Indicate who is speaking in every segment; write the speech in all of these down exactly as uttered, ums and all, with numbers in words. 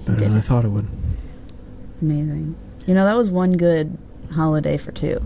Speaker 1: Better than I thought it would.
Speaker 2: Amazing. You know, that was one good holiday for two.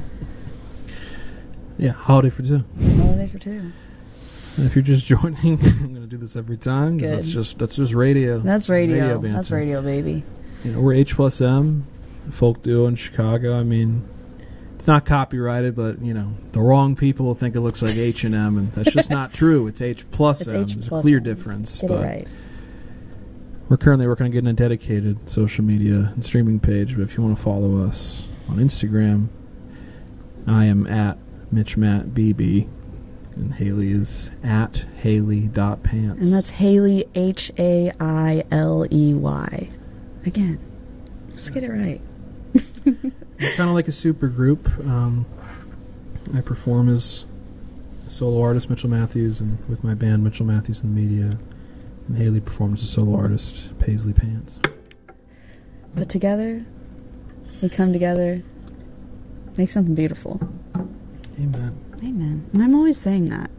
Speaker 1: Yeah, holiday for two.
Speaker 2: Holiday for two.
Speaker 1: And if you're just joining, I'm going to do this every time.
Speaker 2: Good.
Speaker 1: That's just that's just radio.
Speaker 2: That's radio.
Speaker 1: radio
Speaker 2: that's radio, baby.
Speaker 1: You know, we're H plus M, a folk duo in Chicago. I mean, it's not copyrighted, but you know, the wrong people will think it looks like H and M, and that's just not true. It's H plus
Speaker 2: it's
Speaker 1: M.
Speaker 2: H
Speaker 1: There's
Speaker 2: plus
Speaker 1: a clear
Speaker 2: M.
Speaker 1: difference.
Speaker 2: Get
Speaker 1: but
Speaker 2: it right.
Speaker 1: We're currently working on getting a dedicated social media and streaming page. But if you want to follow us on Instagram, I am at MitchMattBB. And Haley is at Haley.pants.
Speaker 2: And that's Haley, H A I L E Y. Again, let's get it right.
Speaker 1: It's kind of like a super group. Um, I perform as a solo artist, Mitchell Matthews, and with my band, Mitchell Matthews and Media. And Haley performs as a solo artist, Paisley Pants.
Speaker 2: But together, we come together, make something beautiful.
Speaker 1: Amen.
Speaker 2: Amen. And I'm always saying that.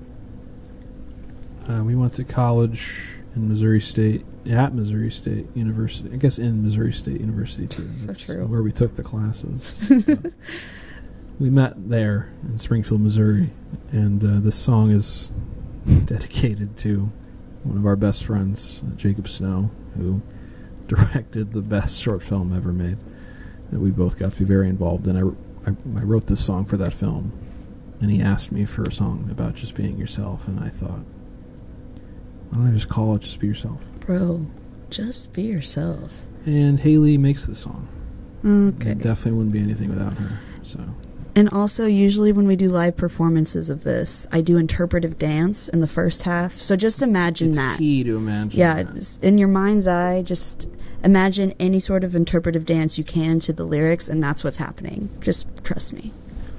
Speaker 1: Uh, we went to college in Missouri State, at Missouri State University. I guess in Missouri State University, too.
Speaker 2: So
Speaker 1: That's
Speaker 2: true.
Speaker 1: where we took the classes. So we met there in Springfield, Missouri. And uh, this song is dedicated to one of our best friends, uh, Jacob Snow, who directed the best short film ever made that we both got to be very involved in. I, I, I wrote this song for that film. And he asked me for a song about just being yourself, and I thought, why don't I just call it Just Be Yourself?
Speaker 2: Bro, just be yourself.
Speaker 1: And Haley makes the song.
Speaker 2: Okay.
Speaker 1: It definitely wouldn't be anything without her. So.
Speaker 2: And also, usually when we do live performances of this, I do interpretive dance in the first half. So just imagine
Speaker 1: it's
Speaker 2: that.
Speaker 1: It's key to imagine
Speaker 2: Yeah,
Speaker 1: that.
Speaker 2: In your mind's eye, just imagine any sort of interpretive dance you can to the lyrics, and that's what's happening. Just trust me.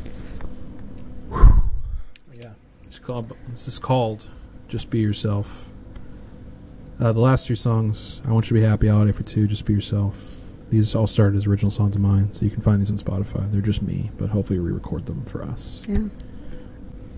Speaker 1: Yeah, it's called. This is called "Just Be Yourself." Uh, the last two songs, "I Want You to Be Happy," "Holiday for Two," "Just Be Yourself." These all started as original songs of mine, so you can find these on Spotify. They're just me, but hopefully we record them for us.
Speaker 2: Yeah.